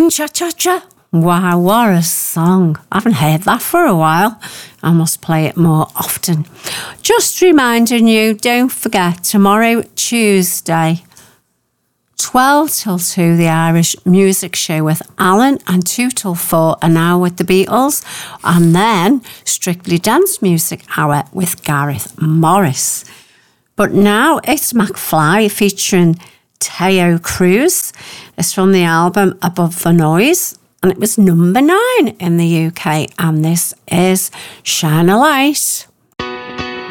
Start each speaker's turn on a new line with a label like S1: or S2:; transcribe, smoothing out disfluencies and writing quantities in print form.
S1: Swing Cha-Cha-Cha. Wow, what a song. I haven't heard that for a while. I must play it more often. Just reminding you, don't forget, tomorrow, Tuesday, 12 till 2, the Irish Music Show with Alan, and 2 till 4 an hour with the Beatles, and then Strictly Dance Music Hour with Gareth Morris. But now it's McFly featuring Teo Cruz. It's from the album Above the Noise, and it was number 9 in the UK, and this is Shine a Light.